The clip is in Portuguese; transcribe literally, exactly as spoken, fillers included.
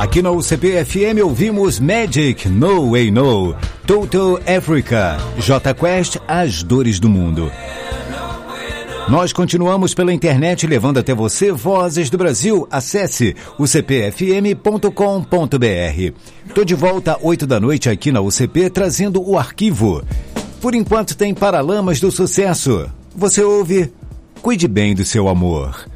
Aqui na U C P F M ouvimos Magic, No Way No, Total Africa, J Quest, As Dores do Mundo. Nós continuamos pela internet levando até você Vozes do Brasil. Acesse u c p f m ponto com ponto b r. Tô de volta às oito da noite aqui na U C P trazendo o arquivo. Por enquanto tem Paralamas do Sucesso. Você ouve Cuide Bem do Seu Amor.